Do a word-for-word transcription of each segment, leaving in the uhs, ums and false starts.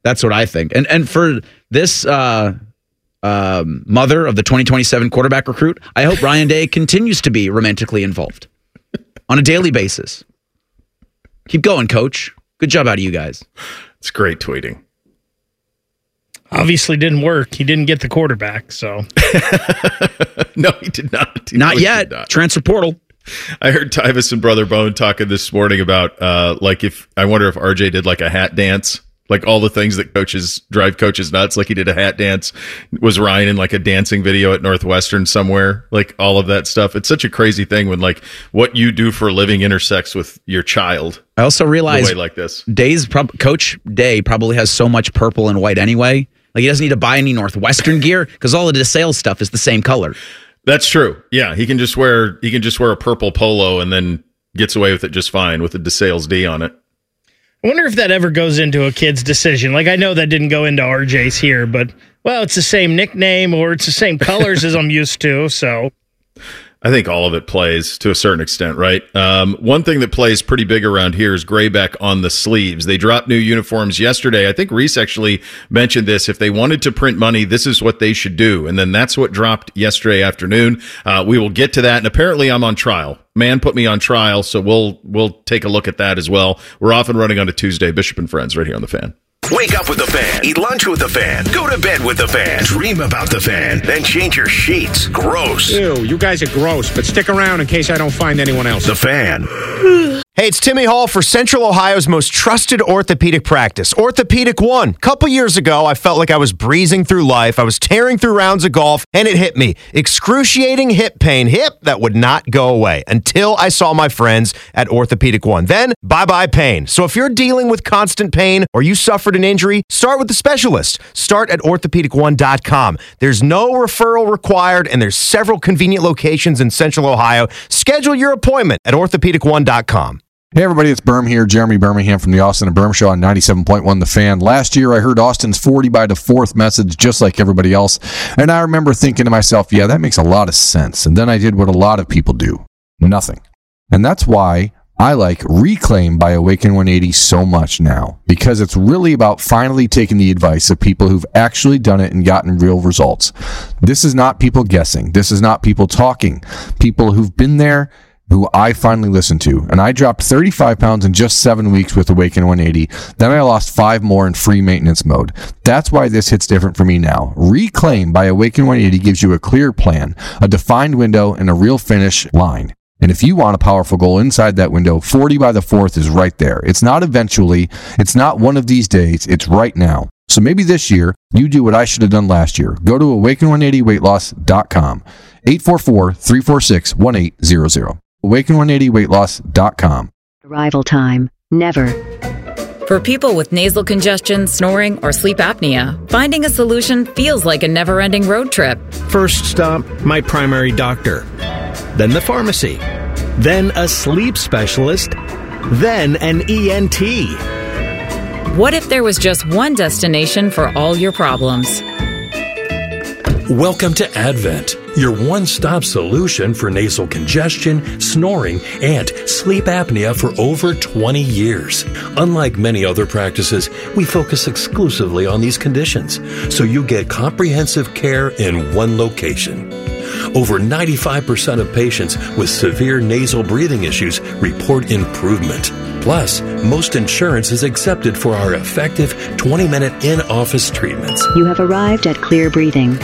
That's what I think. And and for this uh, um, mother of the twenty twenty-seven quarterback recruit, I hope Ryan Day continues to be romantically involved on a daily basis. Keep going, Coach. Good job out of you guys. It's great tweeting. Obviously didn't work. He didn't get the quarterback, so. No, he did not. He not really yet. Not. Transfer portal. I heard Tyvis and Brother Bone talking this morning about, uh, like, if I wonder if R J did like a hat dance, like all the things that coaches drive coaches nuts. Like he did a hat dance. Was Ryan in like a dancing video at Northwestern somewhere? Like all of that stuff. It's such a crazy thing when like what you do for a living intersects with your child. I also realized like this. Day's prob- Coach Day probably has so much purple and white anyway. Like he doesn't need to buy any Northwestern gear because all of the DeSales stuff is the same color. That's true. Yeah, he can just wear he can just wear a purple polo and then gets away with it just fine with the DeSales D on it. I wonder if that ever goes into a kid's decision. Like, I know that didn't go into R J's here, but, well, it's the same nickname or it's the same colors as I'm used to, so. I think all of it plays to a certain extent, right? Um, one thing that plays pretty big around here is Grayback on the sleeves. They dropped new uniforms yesterday. I think Reese actually mentioned this. If they wanted to print money, this is what they should do. And then that's what dropped yesterday afternoon. Uh, we will get to that. And apparently I'm on trial. Man put me on trial, so we'll we'll take a look at that as well. We're off and running on a Tuesday. Bishop and Friends right here on The Fan. Wake up with The Fan. Eat lunch with The Fan. Go to bed with The Fan. Dream about The Fan. Then change your sheets. Gross. Ew, you guys are gross, but stick around in case I don't find anyone else. The Fan. Hey, it's Timmy Hall for Central Ohio's most trusted orthopedic practice, Orthopedic One. A couple years ago, I felt like I was breezing through life. I was tearing through rounds of golf, and it hit me. Excruciating hip pain. Hip that would not go away until I saw my friends at Orthopedic One. Then, bye-bye pain. So if you're dealing with constant pain or you suffered an injury, start with the specialist. Start at orthopedic one dot com. There's no referral required, and there's several convenient locations in Central Ohio. Schedule your appointment at orthopedic one dot com. Hey everybody, it's Berm here, Jeremy Birmingham from the Austin and Berm Show on ninety-seven point one The Fan. Last year I heard Austin's forty by the fourth message just like everybody else, and I remember thinking to myself, yeah, that makes a lot of sense. And then I did what a lot of people do, nothing. And that's why I like Reclaim by Awaken one eighty so much now, because it's really about finally taking the advice of people who've actually done it and gotten real results. This is not people guessing. This is not people talking. People who've been there, who I finally listened to. And I dropped thirty-five pounds in just seven weeks with Awaken one eighty. Then I lost five more in free maintenance mode. That's why this hits different for me now. Reclaim by Awaken one eighty gives you a clear plan, a defined window, and a real finish line. And if you want a powerful goal inside that window, forty by the fourth is right there. It's not eventually. It's not one of these days. It's right now. So maybe this year, you do what I should have done last year. Go to awaken one eighty weight loss dot com. eight four four, three four six, one eight zero zero. awaken one eighty weight loss dot com. Arrival time, never. For people with nasal congestion, snoring, or sleep apnea, finding a solution feels like a never-ending road trip. First stop, my primary doctor. Then the pharmacy. Then a sleep specialist. Then an E N T. What if there was just one destination for all your problems? Welcome to Advent, your one-stop solution for nasal congestion, snoring, and sleep apnea for over twenty years. Unlike many other practices, we focus exclusively on these conditions, so you get comprehensive care in one location. Over ninety-five percent of patients with severe nasal breathing issues report improvement. Plus, most insurance is accepted for our effective twenty-minute in-office treatments. You have arrived at Clear Breathing.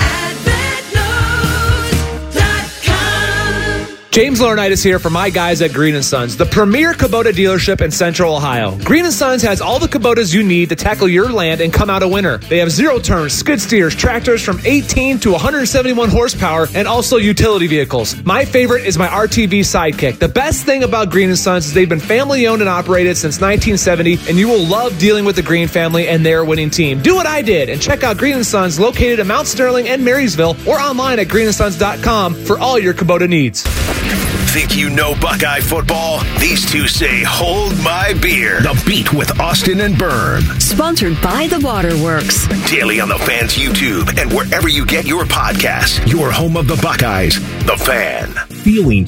James Laurinaitis here for my guys at Green and Sons, the premier Kubota dealership in Central Ohio. Green and Sons has all the Kubotas you need to tackle your land and come out a winner. They have zero turns, skid steers, tractors from eighteen to one hundred seventy-one horsepower, and also utility vehicles. My favorite is my R T V Sidekick. The best thing about Green and Sons is they've been family owned and operated since nineteen seventy, and you will love dealing with the Green family and their winning team. Do what I did and check out Green and Sons located in Mount Sterling and Marysville, or online at green and sons dot com for all your Kubota needs. Think you know Buckeye football? These two say, hold my beer. The Beat with Austin and Berm. Sponsored by The Waterworks. Daily on The Fan's YouTube and wherever you get your podcasts. Your home of the Buckeyes, The Fan. Feelings.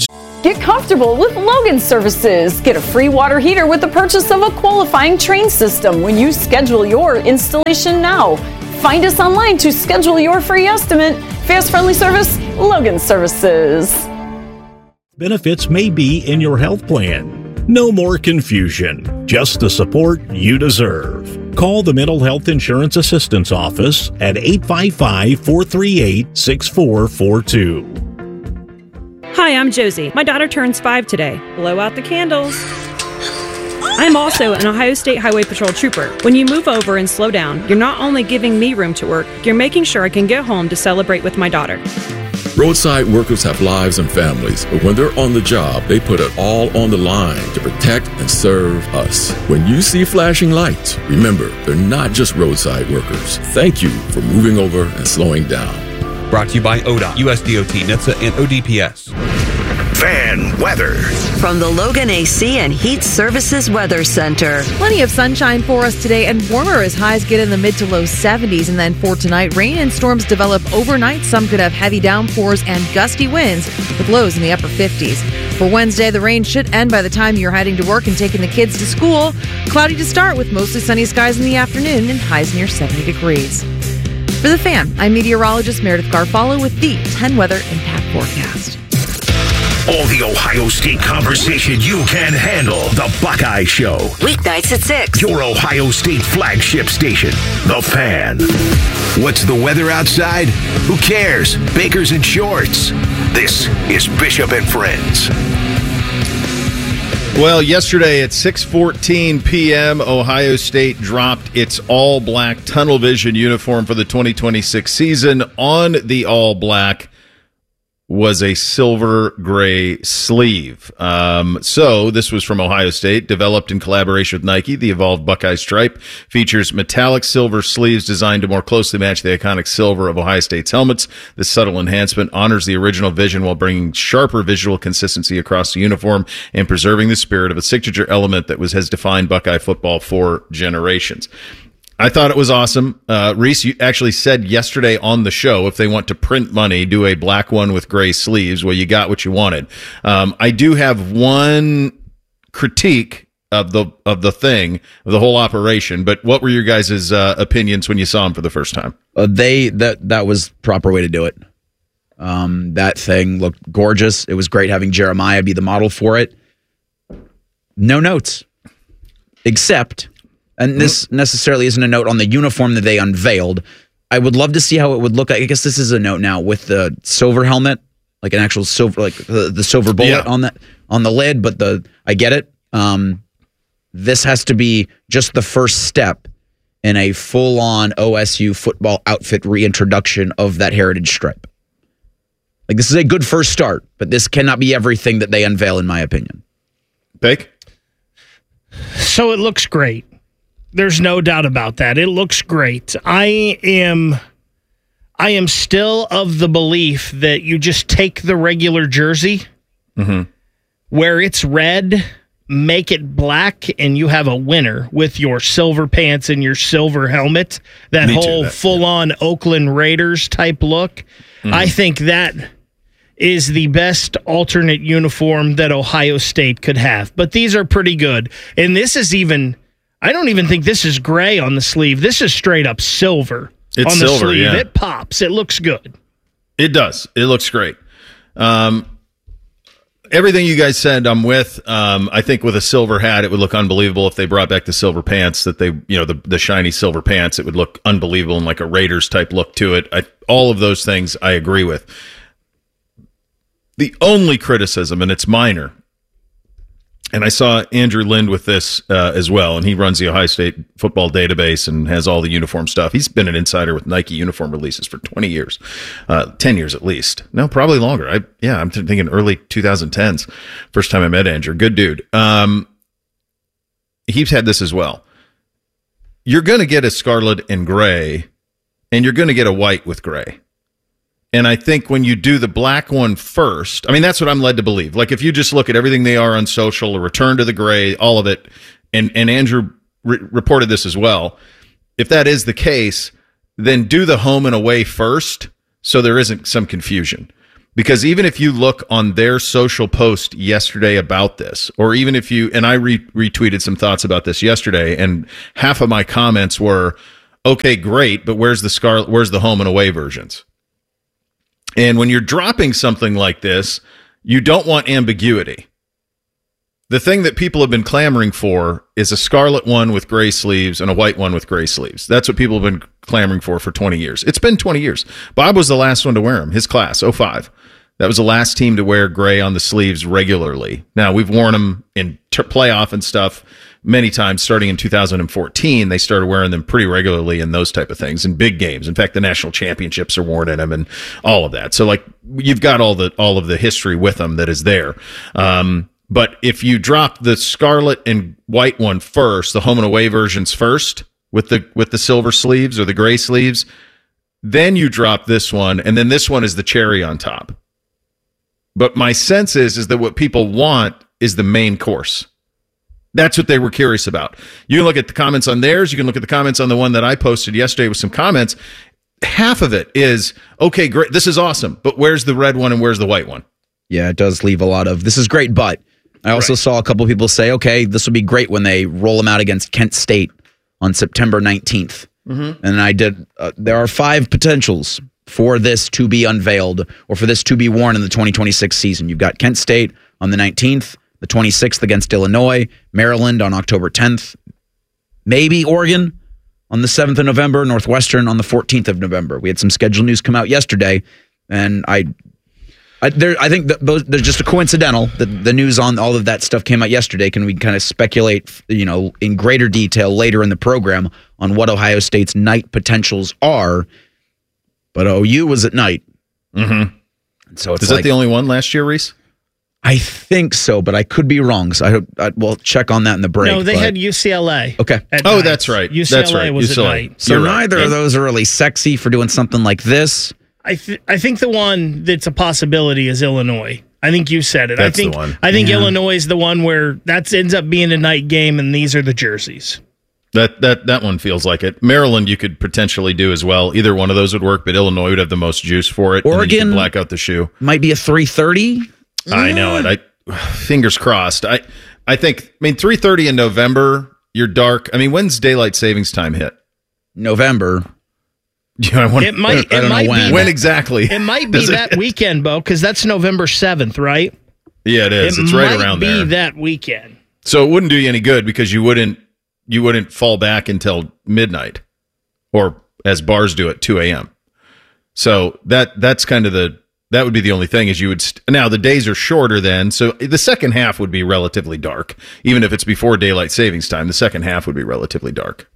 Get comfortable with Logan Services. Get a free water heater with the purchase of a qualifying Train system when you schedule your installation now. Find us online to schedule your free estimate. Fast, friendly service, Logan Services. Benefits may be in your health plan. No more confusion, just the support you deserve. Call the Mental Health Insurance Assistance Office at eight five five, four three eight, six four four two. Hi, I'm Josie. My daughter turns five today. Blow out the candles. I'm also an Ohio State Highway Patrol trooper. When you move over and slow down, you're not only giving me room to work, you're making sure I can get home to celebrate with my daughter. Roadside workers have lives and families, but when they're on the job, they put it all on the line to protect and serve us. When you see flashing lights, remember, they're not just roadside workers. Thank you for moving over and slowing down. Brought to you by O D O T, U S D O T, NHTSA, and O D P S. Fan weather. From the Logan A C and Heat Services Weather Center. Plenty of sunshine for us today and warmer as highs get in the mid to low seventies. And then for tonight, rain and storms develop overnight. Some could have heavy downpours and gusty winds with lows in the upper fifties. For Wednesday, the rain should end by the time you're heading to work and taking the kids to school. Cloudy to start with mostly sunny skies in the afternoon and highs near seventy degrees. For The Fan, I'm meteorologist Meredith Garfalo with the ten Weather Impact Forecast. All the Ohio State conversation you can handle. The Buckeye Show. Weeknights at six. Your Ohio State flagship station. The Fan. What's the weather outside? Who cares? Bakers and shorts. This is Bishop and Friends. Well, yesterday at six fourteen p.m., Ohio State dropped its all-black tunnel vision uniform for the twenty twenty-six season. On the all-black was a silver-gray sleeve. Um, so this was from Ohio State, developed in collaboration with Nike. The Evolved Buckeye Stripe features metallic silver sleeves designed to more closely match the iconic silver of Ohio State's helmets. This subtle enhancement honors the original vision while bringing sharper visual consistency across the uniform and preserving the spirit of a signature element that was has defined Buckeye football for generations. I thought it was awesome. Uh, Reese, you actually said yesterday on the show, if they want to print money, do a black one with gray sleeves. Well, you got what you wanted. Um, I do have one critique of the of the thing, of the whole operation. But what were your guys' uh, opinions when you saw them for the first time? Uh, they that that was proper way to do it. Um, that thing looked gorgeous. It was great having Jeremiah be the model for it. No notes, except. And this necessarily isn't a note on the uniform that they unveiled. I would love to see how it would look. I guess this is a note now with the silver helmet, like an actual silver, like the, the silver bullet yeah. on that on the lid. But the I get it. Um, this has to be just the first step in a full-on O S U football outfit reintroduction of that heritage stripe. Like this is a good first start, but this cannot be everything that they unveil, in my opinion. Bake. So it looks great. There's no doubt about that. It looks great. I am I am still of the belief that you just take the regular jersey mm-hmm. where it's red, make it black, and you have a winner with your silver pants and your silver helmet. That Me whole too, that, full-on yeah. Oakland Raiders type look. Mm-hmm. I think that is the best alternate uniform that Ohio State could have. But these are pretty good. And this is even... I don't even think this is gray on the sleeve. This is straight up silver it's on the silver, sleeve. Yeah. It pops. It looks good. It does. It looks great. Um, everything you guys said, I'm with. Um, I think with a silver hat, it would look unbelievable if they brought back the silver pants. That they, you know, the the shiny silver pants. It would look unbelievable and like a Raiders type look to it. I, all of those things I agree with. The only criticism, and it's minor. And I saw Andrew Lind with this uh, as well, and he runs the Ohio State football database and has all the uniform stuff. He's been an insider with Nike uniform releases for twenty years, uh, ten years at least. No, probably longer. I yeah, I'm thinking early twenty tens. First time I met Andrew, good dude. Um, he's had this as well. You're going to get a scarlet and gray, and you're going to get a white with gray. And I think when you do the black one first, I mean, that's what I'm led to believe. Like if you just look at everything they are on social, a return to the gray, all of it, and, and Andrew re- reported this as well. If that is the case, then do the home and away first so there isn't some confusion. Because even if you look on their social post yesterday about this, or even if you, and I re- retweeted some thoughts about this yesterday, and half of my comments were, okay, great, but where's the Scarlet, where's the home and away versions? And when you're dropping something like this, you don't want ambiguity. The thing that people have been clamoring for is a scarlet one with gray sleeves and a white one with gray sleeves. That's what people have been clamoring for for twenty years. It's been twenty years. Bob was the last one to wear them, his class, oh five. That was the last team to wear gray on the sleeves regularly. Now, we've worn them in t- playoff and stuff many times. Starting in two thousand fourteen, they started wearing them pretty regularly in those type of things, in big games. In fact, the national championships are worn in them and all of that. So, like, you've got all the all of the history with them that is there. Um, But if you drop the scarlet and white one first, the home and away versions first, with the with the silver sleeves or the gray sleeves, then you drop this one, and then this one is the cherry on top. But my sense is, is that what people want is the main course. That's what they were curious about. You can look at the comments on theirs. You can look at the comments on the one that I posted yesterday with some comments. Half of it is, okay, great, this is awesome, but where's the red one and where's the white one? Yeah, it does leave a lot of, this is great, but I also right. saw a couple people say, okay, this would be great when they roll them out against Kent State on September nineteenth. Mm-hmm. And I did, uh, there are five potentials for this to be unveiled or for this to be worn in the twenty twenty-six season. You've got Kent State on the nineteenth, the twenty-sixth against Illinois, Maryland on October tenth, maybe Oregon on the seventh of November, Northwestern on the fourteenth of November. We had some schedule news come out yesterday, and I I, there, I think that those, there's just a coincidental that the news on all of that stuff came out yesterday. Can we kind of speculate, you know, in greater detail later in the program on what Ohio State's night potentials are? But O U was at night. Mm-hmm. So it's Is like, that the only one last year, Reese? I think so, but I could be wrong. So I hope I, we'll check on that in the break. No, they but, had U C L A. Okay. Oh, that's right. U C L A that's right. was U C L A. at night. So You're neither right. of those are really sexy for doing something like this. I th- I think the one that's a possibility is Illinois. I think you said it. That's I think the one. I think Yeah. Illinois is the one where that ends up being a night game, and these are the jerseys. That that that one feels like it. Maryland, you could potentially do as well. Either one of those would work, but Illinois would have the most juice for it. And then you Oregon could black out the shoe. Might be a three thirty. I know it. I fingers crossed. I I think. I mean, three thirty in November. You're dark. I mean, when's daylight savings time hit? November. Yeah, I want, It might. I It don't might know when. be when that- exactly? It might be Does it that hit? weekend, Bo, because that's November seventh, right? Yeah, it is. It It's right might around be there. that weekend. So it wouldn't do you any good because you wouldn't you wouldn't fall back until midnight, or as bars do at two a.m. So that that's kind of the that would be the only thing is you would st- now the days are shorter then, so the second half would be relatively dark, even if it's before daylight savings time. The second half would be relatively dark.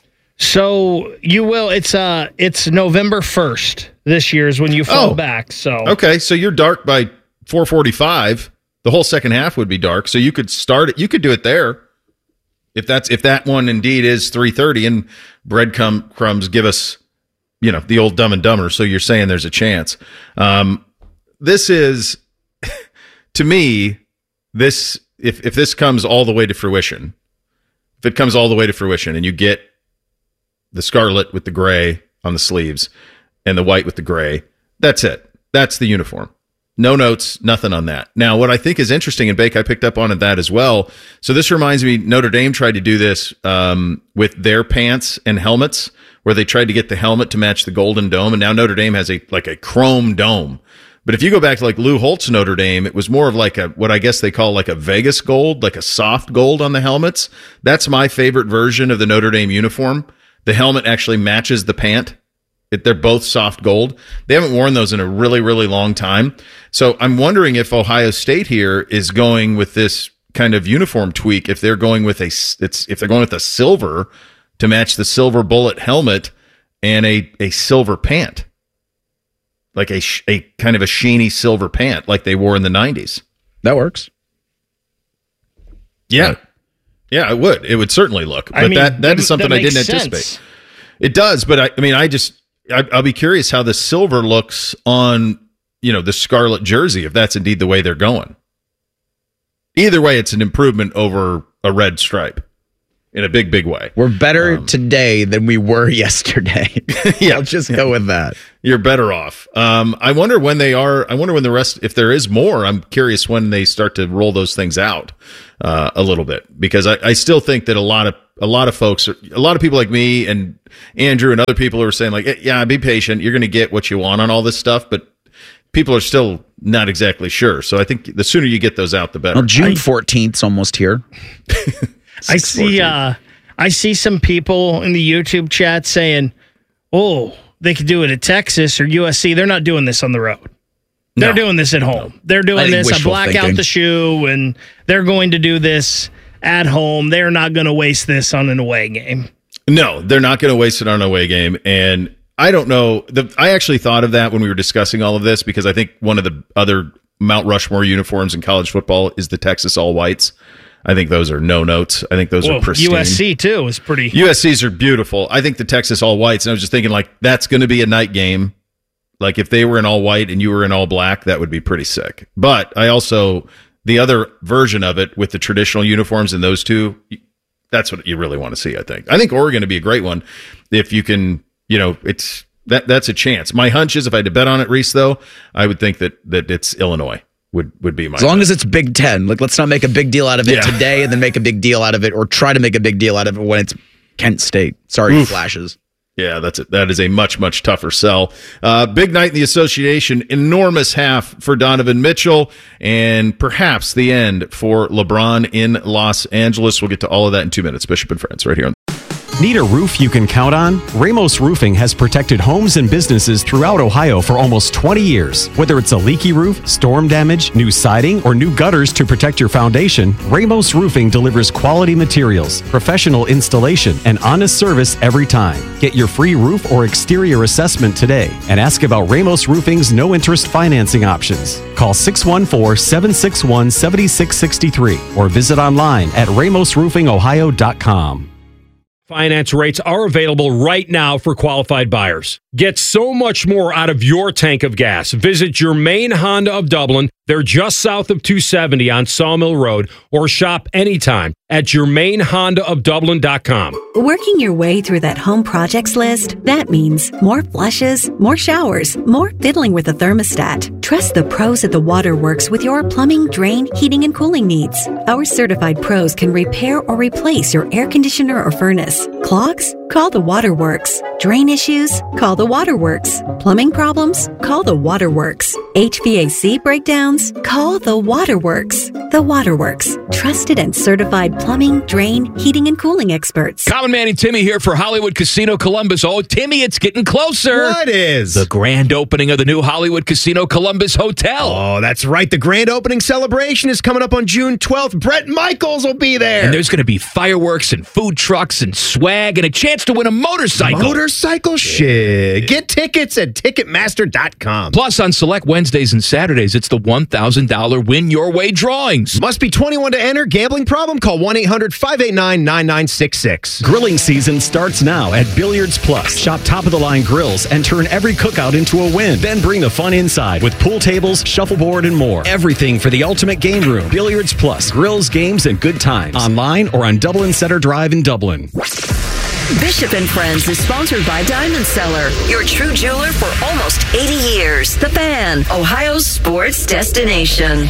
So you will. It's uh. It's November first. This year is when you fall Oh. back. So Okay, so you're dark by four forty-five. The whole second half would be dark, so you could start it. You could do it there. If that's if that one indeed is three thirty and breadcrumb crumbs give us, you know, the old Dumb and Dumber. So you're saying there's a chance. Um, this is, to me, this if if this comes all the way to fruition, if it comes all the way to fruition, and you get the scarlet with the gray on the sleeves and the white with the gray, that's it. That's the uniform. No notes, nothing on that. Now, what I think is interesting, and Bake, I picked up on that as well. So this reminds me, Notre Dame tried to do this um, with their pants and helmets, where they tried to get the helmet to match the Golden Dome, and now Notre Dame has a like a chrome dome. But if you go back to like Lou Holt's Notre Dame, it was more of like a what I guess they call like a Vegas gold, like a soft gold on the helmets. That's my favorite version of the Notre Dame uniform. The helmet actually matches the pant. It, they're both soft gold. They haven't worn those in a really, really long time. So I'm wondering if Ohio State here is going with this kind of uniform tweak. If they're going with a, it's if they're going with a silver to match the silver bullet helmet and a a silver pant, like a a kind of a sheeny silver pant, like they wore in the nineties. That works. Yeah. Yeah, it would. It would certainly look. But I mean, that, that is something that I didn't makes anticipate. sense. It does, but I, I mean, I just, I, I'll be curious how the silver looks on, you know, the scarlet jersey, if that's indeed the way they're going. Either way, it's an improvement over a red stripe in a big, big way. We're better um, today than we were yesterday. Yeah. I'll just go with that. you're better off. Um, I wonder when they are. I wonder when the rest, if there is more. I'm curious when they start to roll those things out uh, a little bit, because I, I still think that a lot of a lot of folks, are, a lot of people like me and Andrew and other people are saying like, yeah, be patient. You're going to get what you want on all this stuff, but people are still not exactly sure. So I think the sooner you get those out, the better. Well, June fourteenth is almost here. I see. Uh, I see some people in the YouTube chat saying, "Oh, they could do it at Texas or U S C. They're not doing this on the road. They're No. doing this at home. No. They're I doing think this. I wishful black thinking. out the shoe, and they're going to do this at home. They're not going to waste this on an away game." No, they're not going to waste it on an away game. And I don't know. The, I actually thought of that when we were discussing all of this, because I think one of the other Mount Rushmore uniforms in college football is the Texas All Whites. I think those are no notes. I think those Whoa, are pristine. U S C too is pretty. U S Cs are beautiful. I think the Texas All Whites, and I was just thinking like that's going to be a night game. Like if they were in all white and you were in all black, that would be pretty sick. But I also, the other version of it with the traditional uniforms and those two, that's what you really want to see, I think. I think Oregon would be a great one if you can, you know, it's that that's a chance. My hunch is if I had to bet on it, Reese, though, I would think that that it's Illinois would, would be my As long bet. as it's Big Ten. Like, let's not make a big deal out of it Yeah. today and then make a big deal out of it, or try to make a big deal out of it when it's Kent State. Sorry, Oof. Flashes. Yeah, that's it. That is a much, much tougher sell. Uh, big night in the association. Enormous half for Donovan Mitchell, and perhaps the end for LeBron in Los Angeles. We'll get to all of that in two minutes. Bishop and Friends right here on Need a roof you can count on? Ramos Roofing has protected homes and businesses throughout Ohio for almost twenty years. Whether it's a leaky roof, storm damage, new siding, or new gutters to protect your foundation, Ramos Roofing delivers quality materials, professional installation, and honest service every time. Get your free roof or exterior assessment today and ask about Ramos Roofing's no-interest financing options. Call six one four, seven six one, seven six six three or visit online at ramos roofing ohio dot com. Finance rates are available right now for qualified buyers. Get so much more out of your tank of gas. Visit Germain Honda of Dublin. They're just south of two seventy on Sawmill Road, or shop anytime at germain honda of dublin dot com. Working your way through that home projects list, that means more flushes, more showers, more fiddling with the thermostat. Trust the pros at the Waterworks with your plumbing, drain, heating, and cooling needs. Our certified pros can repair or replace your air conditioner or furnace. Clogs? Call the Waterworks. Drain issues? Call the Waterworks. Plumbing problems? Call the Waterworks. H V A C breakdowns? Call the Waterworks. The Waterworks. Trusted and certified plumbing, drain, heating, and cooling experts. Common Man and Timmy here for Hollywood Casino Columbus. Oh, Timmy, it's getting closer. What is? The grand opening of the new Hollywood Casino Columbus Hotel. Oh, that's right. The grand opening celebration is coming up on June twelfth. Brett Michaels will be there. And there's going to be fireworks and food trucks and swag and a chance to win a motorcycle. Motorcycle shit. Get tickets at ticketmaster dot com. Plus, on select Wednesdays and Saturdays, it's the one thousand dollars Win Your Way drawings. Must be twenty-one to enter. Gambling problem? Call one eight hundred five eight nine nine nine six six. Grilling season starts now at Billiards Plus. Shop top-of-the-line grills and turn every cookout into a win. Then bring the fun inside with pool tables, shuffleboard, and more. Everything for the ultimate game room. Billiards Plus. Grills, games, and good times. Online or on Dublin Center Drive in Dublin. Bishop and Friends is sponsored by Diamond Seller, your true jeweler for almost eighty years. The Fan, Ohio's sports destination.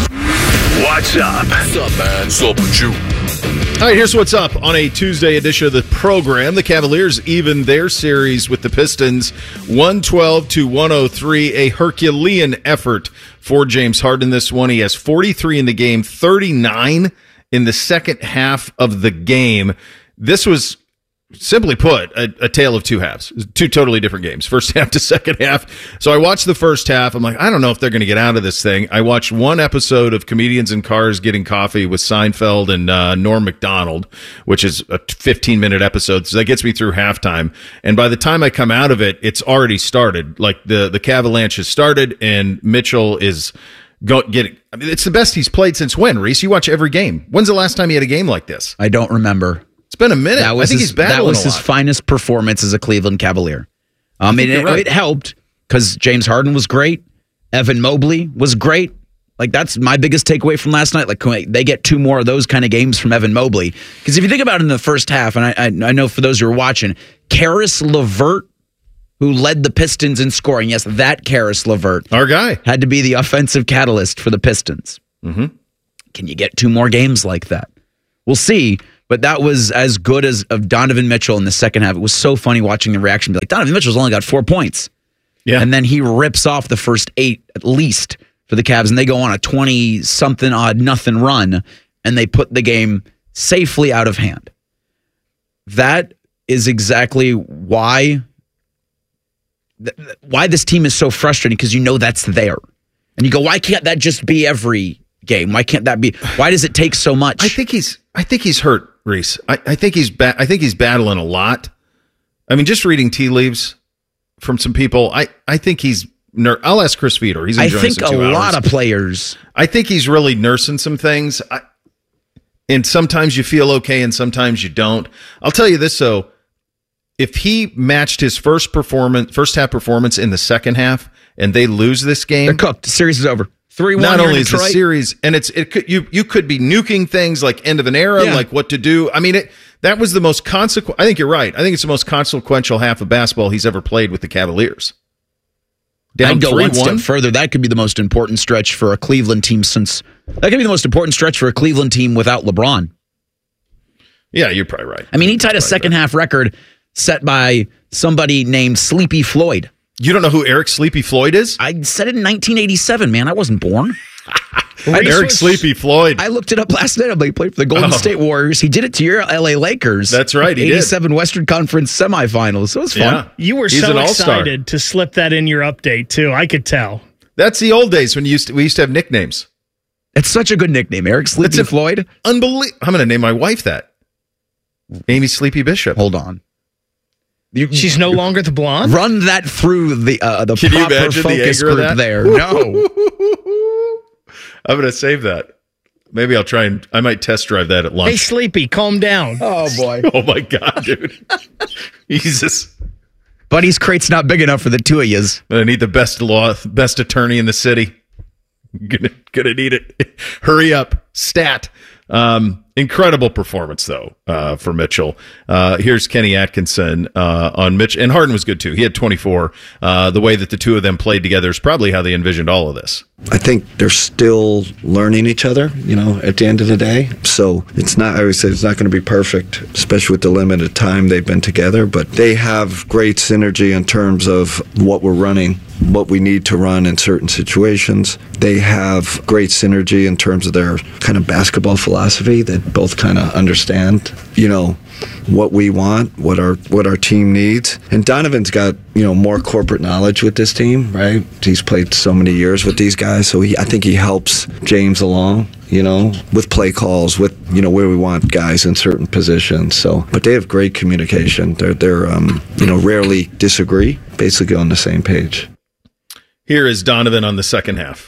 What's up? What's up, man? What's up with you? All right, here's what's up on a Tuesday edition of the program. The Cavaliers even their series with the Pistons one twelve to one oh three, a Herculean effort for James Harden this one. He has forty-three in the game, thirty-nine in the second half of the game. This was, simply put, a, a tale of two halves, two totally different games, first half to second half. So I watched the first half. I'm like, I don't know if they're going to get out of this thing. I watched one episode of Comedians in Cars Getting Coffee with Seinfeld and uh, Norm Macdonald, which is a fifteen minute episode. So that gets me through halftime. And by the time I come out of it, it's already started. Like the, the Cavalanche has started and Mitchell is go, getting, I mean, it's the best he's played since when, Reese? You watch every game. When's the last time he had a game like this? I don't remember. It's been a minute. That was I think his, he's battling That was a his lot. finest performance as a Cleveland Cavalier. Um, I mean, it, right. it helped because James Harden was great. Evan Mobley was great. Like, that's my biggest takeaway from last night. Like, they get two more of those kind of games from Evan Mobley. Because if you think about it in the first half, and I, I, I know for those who are watching, Karis LeVert who led the Pistons in scoring. Yes, that Karis LeVert. Our guy. Had to be the offensive catalyst for the Pistons. Mm-hmm. Can you get two more games like that? We'll see. But that was as good as of Donovan Mitchell in the second half. It was so funny watching the reaction. Be like, Donovan Mitchell's only got four points. Yeah. And then he rips off the first eight at least for the Cavs, and they go on a twenty-something odd nothing run, and they put the game safely out of hand. That is exactly why, th- why this team is so frustrating, because you know that's there. And you go, why can't that just be every game? Why can't that be? Why does it take so much? I think he's I think he's hurt, Reese. I, I think he's ba- I think he's battling a lot. I mean, just reading tea leaves from some people, I, I think he's ner- I'll ask Chris Feeder. He's I enjoying think us in a two lot hours. of players. I think he's really nursing some things. I, and sometimes you feel okay and sometimes you don't. I'll tell you this though, if he matched his first performance, first half performance in the second half, and they lose this game, they're cooked. The series is over. Three one. Not only is the series, and it's it could you you could be nuking things like end of an era, Yeah. like what to do. I mean, it that was the most consequent. I think you're right. I think it's the most consequential half of basketball he's ever played with the Cavaliers. Down I'd go three one step one. further. That could be the most important stretch for a Cleveland team since that could be the most important stretch for a Cleveland team without LeBron. Yeah, you're probably right. I mean, he tied a second half record set by somebody named Sleepy Floyd. You don't know who Eric Sleepy Floyd is? I said it in nineteen eighty-seven, man. I wasn't born. Eric Sleepy Floyd. I looked it up last night. He played for the Golden Oh. State Warriors. He did it to your L A Lakers. That's right, he did. eighty-seven Western Conference semifinals. So it was fun. Yeah. You were He's so an all-star. excited to slip that in your update, too. I could tell. That's the old days when you used to, we used to have nicknames. It's such a good nickname, Eric Sleepy It's a- Floyd. Unbelievable. I'm going to name my wife that. Amy Sleepy Bishop. Hold on. You, She's no longer the blonde? Run that through the uh, the Can you proper imagine the focus anger of group that? there. No. I'm going to save that. Maybe I'll try and I might test drive that at Hey, lunch. Sleepy, calm down. Oh, boy. Oh my God, dude. Jesus. Buddy's crate's not big enough for the two of yous. I need the best law, best attorney in the city. Gonna, gonna need it. Hurry up. Stat. Um, incredible performance, though, uh, for Mitchell. Uh, here's Kenny Atkinson uh, on Mitch. And Harden was good, too. He had twenty-four. Uh, the way that the two of them played together is probably how they envisioned all of this. I think they're still learning each other, you know, at the end of the day. So it's not, I always say it's not going to be perfect, especially with the limited time they've been together, but they have great synergy in terms of what we're running, what we need to run in certain situations. They have great synergy in terms of their kind of basketball philosophy that both kind of understand, you know, what we want, what our what our team needs. And Donovan's got, you know, more corporate knowledge with this team, right? He's played so many years with these guys, so he I think he helps James along, you know, with play calls, with, you know, where we want guys in certain positions. So, but they have great communication. They're they're um, you know, rarely disagree, basically on the same page. Here is Donovan on the second half.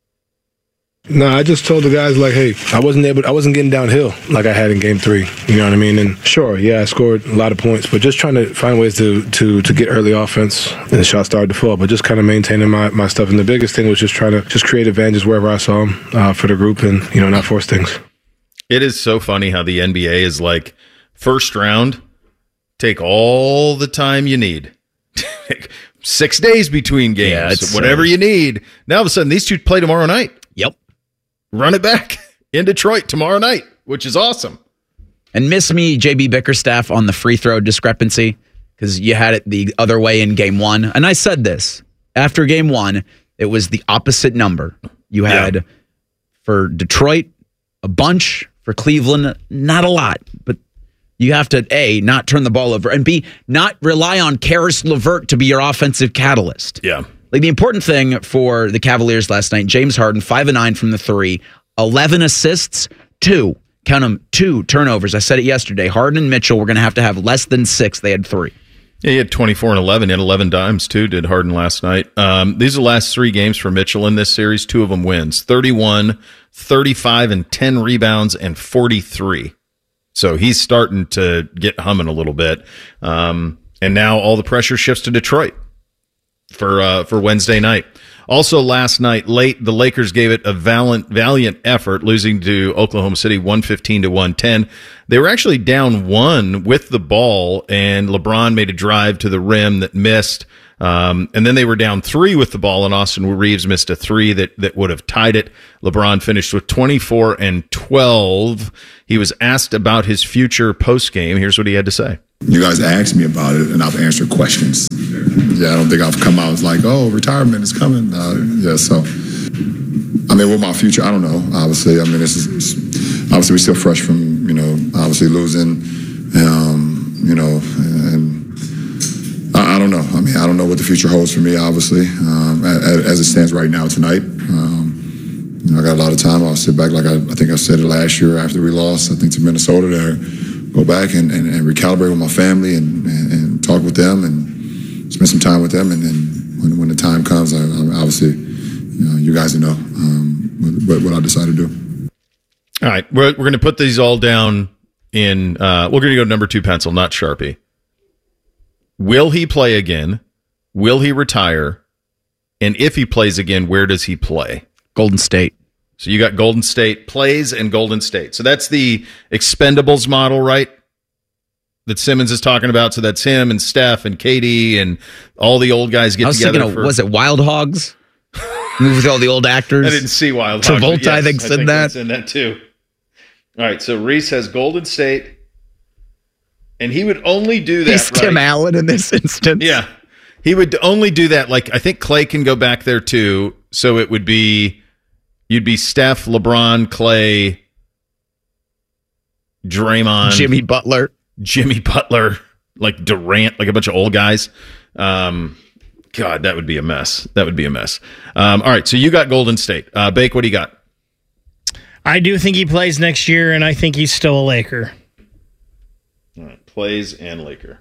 No, I just told the guys, like, hey, I wasn't able, I wasn't getting downhill like I had in game three. You know what I mean? And sure, yeah, I scored a lot of points, but just trying to find ways to to, to get early offense, and the shot started to fall, but just kind of maintaining my, my stuff. And the biggest thing was just trying to just create advantages wherever I saw them uh, for the group and, you know, not force things. It is so funny how the N B A is like, first round, take all the time you need. Six days between games, Yeah, it's, whatever uh, you need. Now all of a sudden, these two play tomorrow night. Yep. Run it back in Detroit tomorrow night, which is awesome. And miss me, J B Bickerstaff, on the free throw discrepancy, because you had it the other way in game one. And I said this. After game one, it was the opposite number. You had, Yeah. for Detroit, a bunch. For Cleveland, not a lot. But you have to, A, not turn the ball over, and B, not rely on Karis LeVert to be your offensive catalyst. Yeah. Like, the important thing for the Cavaliers last night, James Harden, five and nine from the three, eleven assists, two, count them, two turnovers. I said it yesterday. Harden and Mitchell were going to have to have less than six. They had three. Yeah, he had twenty-four and eleven. He had eleven dimes, too, did Harden last night. Um, these are the last three games for Mitchell in this series. Two of them wins. thirty-one, thirty-five, and ten rebounds, and forty-three. So he's starting to get humming a little bit. Um, and now all the pressure shifts to Detroit. for uh, for Wednesday night. Also, last night late, the Lakers gave it a valiant valiant effort, losing to Oklahoma City one fifteen to one ten. They were actually down one with the ball, and LeBron made a drive to the rim that missed. Um, and then they were down three with the ball, and Austin Reeves missed a three that, that would have tied it. LeBron finished with twenty-four and twelve. He was asked about his future post-game. Here's what he had to say. You guys asked me about it, and I've answered questions. Yeah, I don't think I've come out like, oh, retirement is coming. Uh, yeah, so, I mean, what my future, I don't know, obviously. I mean, this is, obviously, we're still fresh from, you know, obviously losing, um, you know, and I, I don't know. I mean, I don't know what the future holds for me, obviously, um, as, as it stands right now tonight. Um, you know, I got a lot of time. I'll sit back, like I, I think I said it last year after we lost, I think, to Minnesota there. Go back and, and, and recalibrate with my family and, and, and talk with them and spend some time with them. And then when, when the time comes, I, I obviously, you know, you guys know um, what, what I decide to do. All right. We're, we're going to put these all down in, uh, we're going to go number two pencil, not Sharpie. Will he play again? Will he retire? And if he plays again, where does he play? Golden State. So you got Golden State plays and Golden State. So that's the Expendables model, right? That Simmons is talking about. So that's him and Steph and K D and all the old guys get I was together. Thinking of, for, was it Wild Hogs? Movie with all the old actors. I didn't see Wild Hogs. Travolta, yes, I think, I said think that. That's in that too. All right. So Reese has Golden State, and he would only do that. He's right? Tim Allen in this instance. Yeah, he would only do that. Like I think Clay can go back there too. So it would be. You'd be Steph, LeBron, Clay, Draymond, Jimmy Butler, Jimmy Butler, like Durant, like a bunch of old guys. Um, God, that would be a mess. That would be a mess. Um, all right, so you got Golden State. Uh, Bake, what do you got? I do think he plays next year, and I think he's still a Laker. All right, plays and Laker.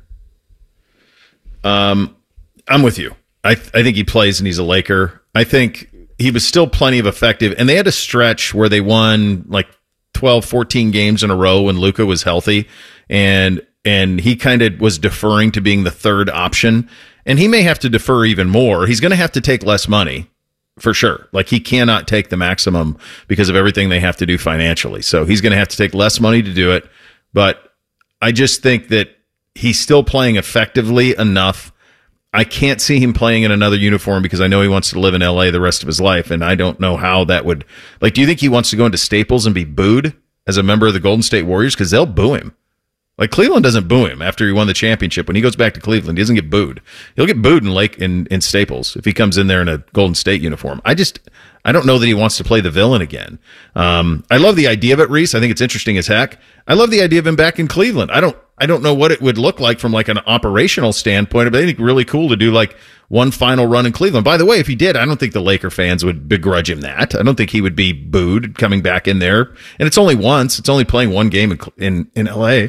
Um, I'm with you. I th- I think he plays and he's a Laker. I think he was still plenty of effective, and they had a stretch where they won like twelve, fourteen games in a row when Luka was healthy, and and he kind of was deferring to being the third option, and he may have to defer even more. He's going to have to take less money for sure. Like he cannot take the maximum because of everything they have to do financially. So he's going to have to take less money to do it, but I just think that he's still playing effectively enough. I can't see him playing in another uniform because I know he wants to live in L A the rest of his life, and I don't know how that would... Like, do you think he wants to go into Staples and be booed as a member of the Golden State Warriors? Because they'll boo him. Like, Cleveland doesn't boo him after he won the championship. When he goes back to Cleveland, he doesn't get booed. He'll get booed in Lake in, in Staples if he comes in there in a Golden State uniform. I just... I don't know that he wants to play the villain again. Um, I love the idea of it, Reese. I think it's interesting as heck. I love the idea of him back in Cleveland. I don't I don't know what it would look like from like an operational standpoint, but I think really cool to do like one final run in Cleveland. By the way, if he did, I don't think the Laker fans would begrudge him that. I don't think he would be booed coming back in there. And it's only once. It's only playing one game in in, in L A.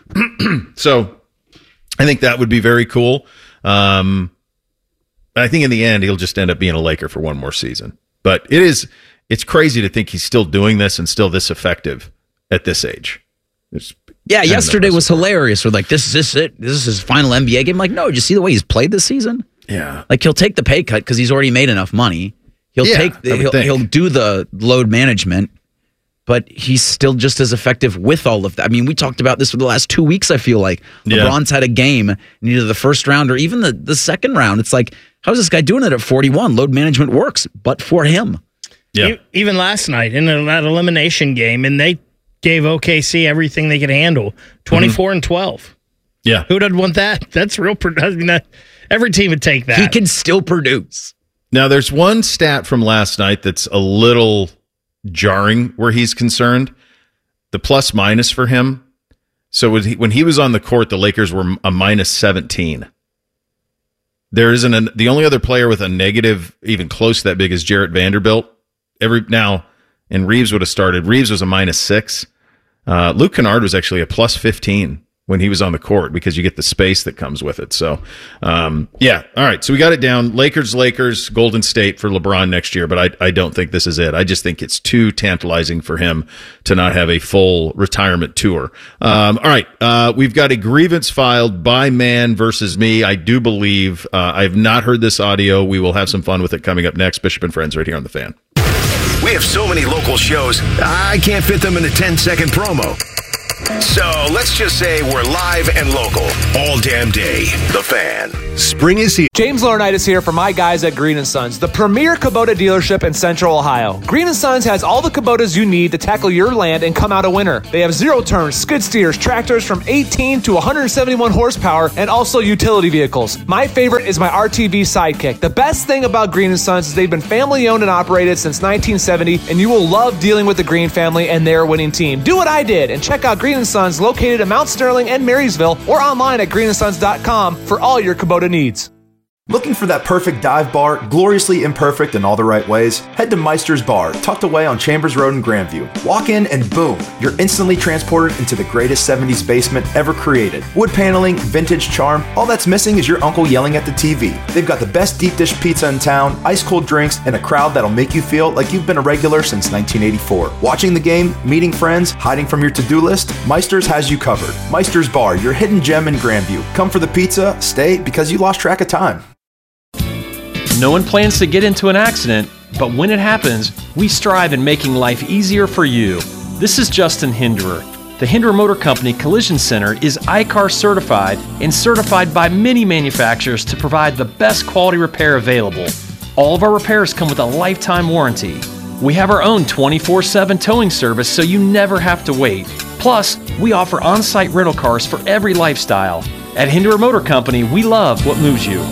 So I think that would be very cool. Um, I think in the end, he'll just end up being a Laker for one more season. But it is, it's crazy to think he's still doing this and still this effective at this age. It's yeah, yesterday was hilarious. We're like, this is this it. This is his final N B A game. Like, no, did you see the way he's played this season? Yeah. Like, he'll take the pay cut because he's already made enough money. He'll Yeah, take, the, I would he'll, think. he'll do the load management, but he's still just as effective with all of that. I mean, we talked about this for the last two weeks, I feel like. Yeah. LeBron's had a game in either the first round or even the, the second round. It's like, how's this guy doing it at forty-one? Load management works, but for him. Yeah. E- Even last night in that elimination game, and they gave O K C everything they could handle, twenty-four and twelve. Yeah. Who doesn't want that? That's real. Pro- I mean, that, every team would take that. He can still produce. Now, there's one stat from last night that's a little jarring where he's concerned. The plus minus for him. So when he, when he was on the court, the Lakers were a minus seventeen. There isn't a, the only other player with a negative, even close to that big, is Jarrett Vanderbilt. Every now, and Reeves would have started. Reeves was a minus six. Uh, Luke Kennard was actually a plus fifteen when he was on the court because you get the space that comes with it. So, um, yeah. All right. So we got it down. Lakers, Lakers, Golden State for LeBron next year, but I, I don't think this is it. I just think it's too tantalizing for him to not have a full retirement tour. Um, all right. Uh, we've got a grievance filed by Man versus me. I do believe, uh, I have not heard this audio. We will have some fun with it coming up next. Bishop and Friends right here on The Fan. We have so many local shows, I can't fit them in a ten-second promo. So let's just say we're live and local all damn day. The Fan. Spring is here. James Laurinaitis here for my guys at Green and Sons, the premier Kubota dealership in Central Ohio. Green and Sons has all the Kubotas you need to tackle your land and come out a winner. They have zero turns, skid steers, tractors from eighteen to one hundred seventy-one horsepower, and also utility vehicles. My favorite is my R T V Sidekick. The best thing about Green and Sons is they've been family owned and operated since nineteen seventy, and you will love dealing with the Green family and their winning team. Do what I did and check out Green and Sons located in Mount Sterling and Marysville, or online at green and sons dot com for all your Kubota needs. Looking for that perfect dive bar, gloriously imperfect in all the right ways? Head to Meister's Bar, tucked away on Chambers Road in Grandview. Walk in and boom, you're instantly transported into the greatest seventies basement ever created. Wood paneling, vintage charm, all that's missing is your uncle yelling at the T V. They've got the best deep dish pizza in town, ice cold drinks, and a crowd that'll make you feel like you've been a regular since nineteen eighty-four. Watching the game, meeting friends, hiding from your to-do list, Meister's has you covered. Meister's Bar, your hidden gem in Grandview. Come for the pizza, stay because you lost track of time. No one plans to get into an accident, but when it happens, we strive in making life easier for you. This is Justin Hinderer. The Hinderer Motor Company Collision Center is I C A R certified and certified by many manufacturers to provide the best quality repair available. All of our repairs come with a lifetime warranty. We have our own twenty-four seven towing service so you never have to wait. Plus, we offer on-site rental cars for every lifestyle. At Hinderer Motor Company, we love what moves you.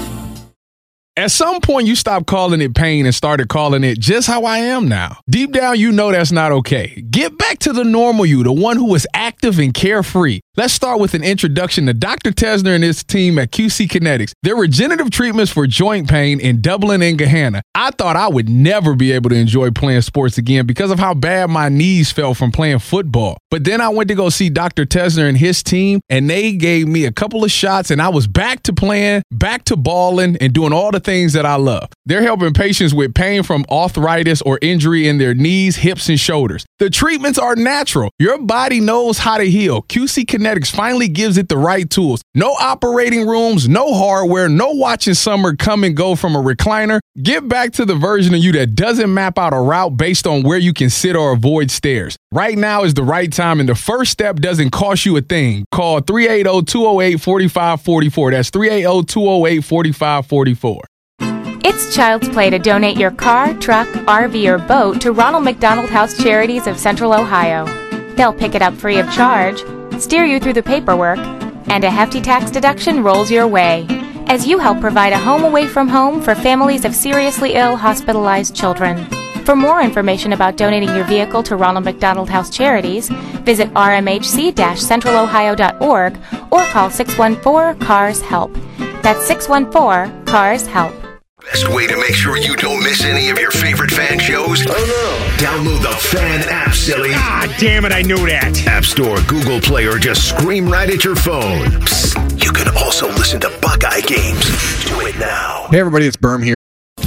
At some point, you stopped calling it pain and started calling it just how I am now. Deep down, you know that's not okay. Get back to the normal you, the one who is active and carefree. Let's start with an introduction to Doctor Tesner and his team at Q C Kinetics. Their regenerative treatments for joint pain in Dublin and Gahanna. I thought I would never be able to enjoy playing sports again because of how bad my knees felt from playing football. But then I went to go see Doctor Tesner and his team, and they gave me a couple of shots, and I was back to playing, back to balling, and doing all the things that I love. They're helping patients with pain from arthritis or injury in their knees, hips, and shoulders. The treatments are natural. Your body knows how to heal. Q C Kinetics finally gives it the right tools. No operating rooms, no hardware, no watching summer come and go from a recliner. Get back to the version of you that doesn't map out a route based on where you can sit or avoid stairs. Right now is the right time, and the first step doesn't cost you a thing. Call three eight zero, two zero eight, four five four four. That's three eight zero, two zero eight, four five four four. It's child's play to donate your car, truck, R V, or boat to Ronald McDonald House Charities of Central Ohio. They'll pick it up free of charge, steer you through the paperwork, and a hefty tax deduction rolls your way as you help provide a home away from home for families of seriously ill, hospitalized children. For more information about donating your vehicle to Ronald McDonald House Charities, visit r m h c dash central ohio dot org or call six one four, C A R S HELP. That's six one four, C A R S HELP. Best way to make sure you don't miss any of your favorite fan shows? Oh no. Download the Fan app, silly. Ah, damn it, I knew that. App Store, Google Play, or just scream right at your phone. Psst, you can also listen to Buckeye games. Do it now. Hey everybody, it's Berm here.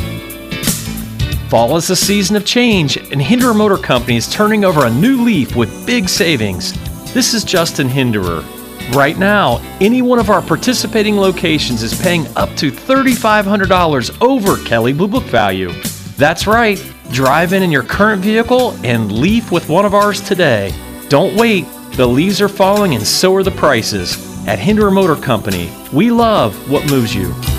Fall is a season of change, and Hinderer Motor Company is turning over a new leaf with big savings. This is Justin Hinderer. Right now, any one of our participating locations is paying up to three thousand five hundred dollars over Kelley Blue Book value. That's right. Drive in in your current vehicle and leaf with one of ours today. Don't wait. The leaves are falling and so are the prices. At Hinderer Motor Company, we love what moves you.